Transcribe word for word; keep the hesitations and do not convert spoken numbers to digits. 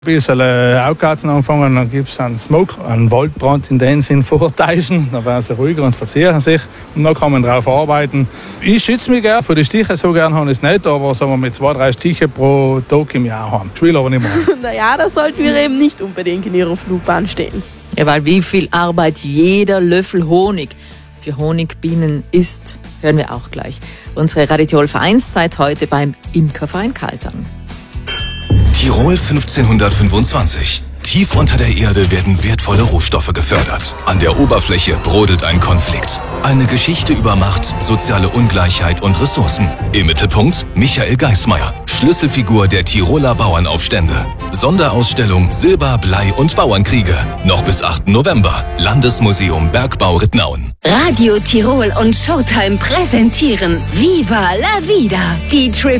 Ein bisschen äh, Augatzen anfangen, dann gibt es einen Smoke, einen Waldbrand in dem Sinn vortäuschen, dann werden sie ruhiger und verzehren sich und dann kann man darauf arbeiten. Ich schütze mich gerne, für die Stiche so gerne habe ich es nicht, aber sagen wir mit zwei, drei Stichen pro Tag im Jahr haben. Ich will aber nicht mehr. Naja, das sollten wir eben nicht unbedingt in ihrer Flugbahn stehen. Ja, weil wie viel Arbeit jeder Löffel Honig für Honigbienen ist, hören wir auch gleich. Unsere Radiotirol-Vereinszeit heute beim Imkerverein Kaltern. Tirol fünfzehnhundertfünfundzwanzig. Tief unter der Erde werden wertvolle Rohstoffe gefördert. An der Oberfläche brodelt ein Konflikt. Eine Geschichte über Macht, soziale Ungleichheit und Ressourcen. Im Mittelpunkt Michael Geismeier, Schlüsselfigur der Tiroler Bauernaufstände. Sonderausstellung Silber, Blei und Bauernkriege. Noch bis achten November. Landesmuseum Bergbau Rittnauen. Radio Tirol und Showtime präsentieren Viva la Vida. Die Trip